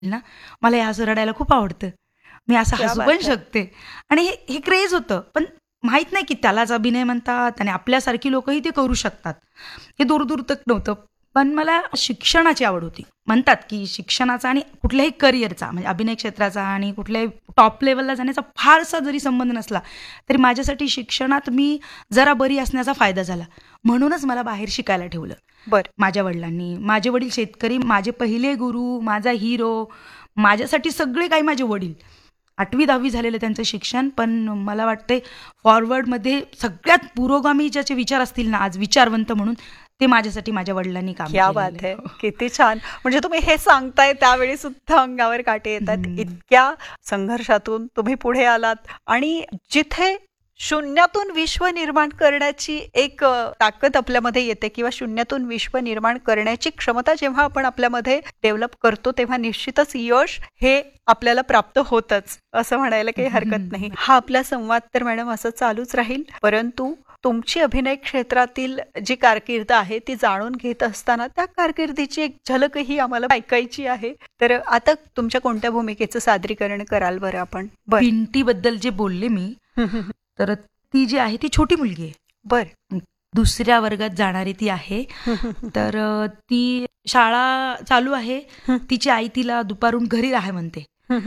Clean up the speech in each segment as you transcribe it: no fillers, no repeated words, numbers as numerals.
ना, मला हे असं रडायला खूप आवडतं, मी असं क्या हसू बात पण है. शकते. आणि हे हे क्रेज होतं, पण माहित नाही की त्यालाच अभिनय म्हणतात आणि आपल्यासारखी लोकही ते करू शकतात, हे दूर दूर तक नव्हतं. पण मला शिक्षणाची आवड होती. म्हणतात की शिक्षणाचा आणि कुठल्याही करिअरचा, म्हणजे अभिनय क्षेत्राचा आणि कुठल्याही टॉप लेवलला जाण्याचा फारसा जरी संबंध नसला तरी माझ्यासाठी शिक्षणात मी जरा बरी असण्याचा फायदा झाला. म्हणूनच मला बाहेर शिकायला ठेवलं बर. माझ्या वडिलांनी. माझे वडील शेतकरी, माझे पहिले गुरु, माझा हिरो, माझ्यासाठी सगळे काही माझे वडील. 8वी-10वी झालेलं त्यांचं शिक्षण, पण मला वाटते फॉरवर्डमध्ये सगळ्यात पुरोगामी ज्याचे विचार असतील ना आज विचारवंत म्हणून, ते माझ्यासाठी माझ्या वडिलांनी काम क्या केलेलं बात आहे, आहे. किती छान. म्हणजे तुम्ही हे सांगताय त्यावेळी सुद्धा अंगावर काटे येतात. इतक्या संघर्षातून तुम्ही पुढे आलात आणि जिथे शून्यातून विश्व निर्माण करण्याची एक ताकद आपल्यामध्ये येते किंवा शून्यातून विश्व निर्माण करण्याची क्षमता जेव्हा आपण आपल्यामध्ये डेव्हलप करतो तेव्हा निश्चितच यश हे आपल्याला प्राप्त होतच, असं म्हणायला काही हरकत नाही. हा आपला संवाद तर मॅडम असं चालूच राहील, परंतु तुमची अभिनय क्षेत्रातील जी कारकीर्द आहे ती जाणून घेत असताना त्या कारकिर्दीची एक झलकही आम्हाला ऐकायची आहे. तर आता तुमच्या कोणत्या भूमिकेचं सादरीकरण कराल बरं आपण? बर. पिंटी बद्दल जे बोलले मी, तर ती जी आहे ती छोटी मुलगी आहे. बर. 2ऱ्या वर्गात जाणारी ती आहे. तर ती शाळा चालू आहे. तिची आई तिला दुपारून घरी राहा म्हणते,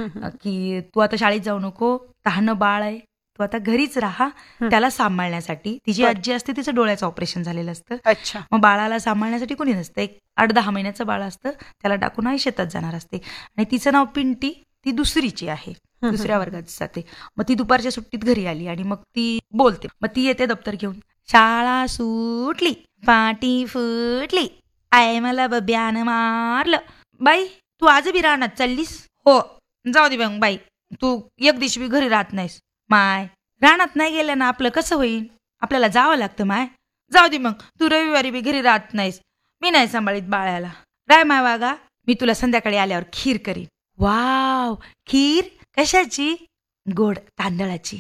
की तू आता शाळेत जाऊ नको, तहानं बाळ आहे, तू आता घरीच राहा त्याला सांभाळण्यासाठी. तिची बर. आजी असते, तिचं डोळ्याचं ऑपरेशन झालेलं असतं. अच्छा. मग बाळाला सांभाळण्यासाठी कोणी नसतं, एक 8-10 महिन्याचं बाळ असतं, त्याला टाकून आई शेतात जाणार असते. आणि तिचं नाव पिंटी, ती 2रीची आहे, 2ऱ्या वर्गात जाते. मग ती दुपारच्या सुट्टीत घरी आली आणि मग ती बोलते. मग ती येते दप्तर घेऊन, शाळा सुटली, पाटी फुटली, आय मला बब्यानं मारलं. बाई तू आज बी रानात चाललीस? हो. जाऊ दे मग बाई, तू एक दिवशी बी घरी राहत नाहीस. माय, रानात नाही गेलं ना आपलं कसं होईल, आपल्याला जावं लागतं माय. जाऊ दे मग, तू रविवारी बी घरी राहत नाहीस, मी नाही सांभाळीत बाळाला. राय माय वागा, मी तुला संध्याकाळी आल्यावर खीर करीन. वाव, खीर कशाची? गोड तांदळाची.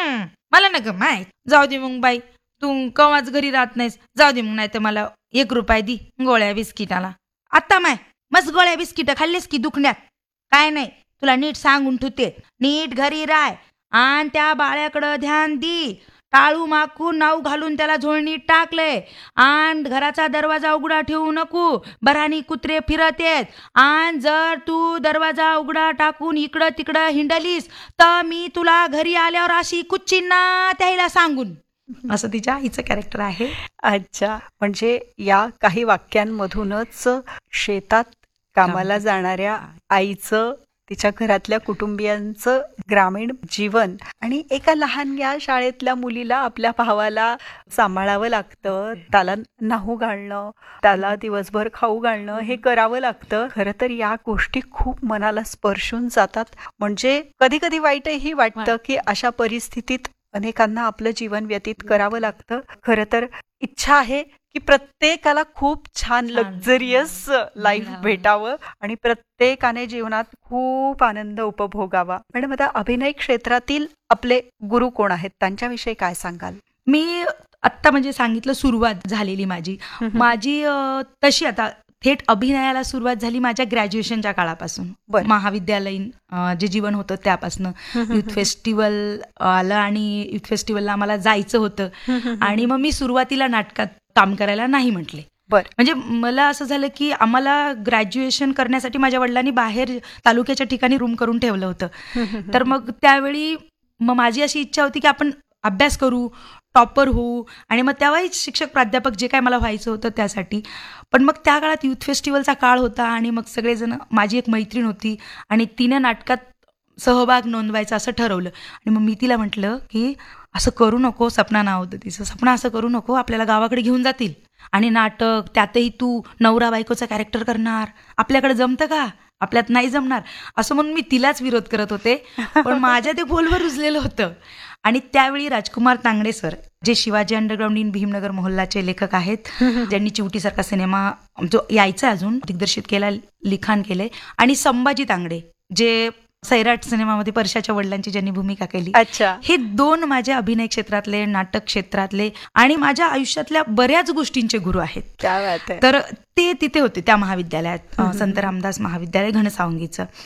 मला नका माय. जाऊ दे मग बाई, तू कवाच घरी राहत नाहीस, जाऊ दे मग, नाही तर मला 1 रुपया दी गोळ्या बिस्किटाला. आता माय, मस्त गोळ्या बिस्किट खाल्लीस की दुखण्यात? काय नाही, तुला नीट सांगून ठेवते, नीट घरी राय आणि त्या बाळ्याकडं ध्यान दी. टाळू माकून नाव घालून त्याला झोळणीत टाकले आणि घराचा दरवाजा उघडा ठेवू नको, बरानी कुत्रे फिरत येत. आणि जर तू दरवाजा उघडा टाकून इकडं तिकडं हिंडलीस तर मी तुला घरी आल्यावर अशी कुच्चींना त्याला सांगून. असं तिच्या आईचं कॅरेक्टर आहे. अच्छा, म्हणजे या काही वाक्यांमधूनच शेतात कामाला जाणाऱ्या आईचं, तिच्या घरातल्या कुटुंबियांचं ग्रामीण जीवन आणि एका लहान या शाळेतल्या मुलीला आपल्या भावाला सांभाळावं लागतं, त्याला न्हाऊ घालणं, त्याला दिवसभर खाऊ घालणं, हे करावं लागतं. खरं तर या गोष्टी खूप मनाला स्पर्शून जातात. म्हणजे कधी कधी वाईटही वाटतं की अशा परिस्थितीत अनेकांना आपलं जीवन व्यतीत करावं लागतं. खरं तर इच्छा आहे की प्रत्येकाला खूप छान लक्झरियस लाईफ भेटावं आणि प्रत्येकाने जीवनात खूप आनंद उपभोगावा. मॅडम, आता अभिनय क्षेत्रातील आपले गुरु कोण आहेत, त्यांच्याविषयी काय सांगाल? मी आत्ता म्हणजे सांगितलं सुरुवात झालेली माझी तशी आता थेट अभिनयाला सुरुवात झाली माझ्या ग्रॅज्युएशनच्या काळापासून. महाविद्यालयीन जे जीवन होतं त्यापासून. युथ फेस्टिवल आलं आणि युथ फेस्टिवलला आम्हाला जायचं होतं आणि मग मी सुरुवातीला नाटकात काम करायला नाही म्हटले. म्हणजे मला असं झालं की आम्हाला ग्रॅज्युएशन करण्यासाठी माझ्या वडिलांनी बाहेर तालुक्याच्या ठिकाणी रूम करून ठेवलं होतं. तर मग त्यावेळी मग माझी अशी इच्छा होती की आपण अभ्यास करू, टॉपर होऊ आणि मग तेव्हाही शिक्षक प्राध्यापक जे काय मला व्हायचं होतं त्यासाठी. पण मग त्या काळात युथ फेस्टिवलचा काळ होता आणि मग सगळेजण, माझी एक मैत्रीण होती आणि तिनं नाटकात सहभाग नोंदवायचा असं ठरवलं. आणि मग मी तिला म्हटलं की असं करू नको, सपना नाव होतं तिचं, सपना असं करू नको, आपल्याला गावाकडे घेऊन जातील आणि नाटक, त्यातही तू नवरा बायकोचा कॅरेक्टर करणार, आपल्याकडे जमतं का, आपल्यात नाही जमणार, असं म्हणून मी तिलाच विरोध करत होते. पण माझ्या ते बोलवर रुजलेलं होतं. आणि त्यावेळी राजकुमार तांगडे सर, जे शिवाजी अंडरग्राऊंड इन भीमनगर मोहल्लाचे लेखक आहेत, ज्यांनी चिवटीसारखा सिनेमा जो यायचा अजून दिग्दर्शित केला, लिखाण केलंय, आणि संभाजी तांगडे जे सैराट सिनेमामध्ये परशाच्या वडिलांची ज्यांनी भूमिका केली. अच्छा. हे 2 माझे अभिनय क्षेत्रातले, नाटक क्षेत्रातले आणि माझ्या आयुष्यातल्या बऱ्याच गोष्टींचे गुरु आहेत. क्या बात आहे. तर ते तिथे होते त्या महाविद्यालयात, संत रामदास महाविद्यालय घनसावंगीचं.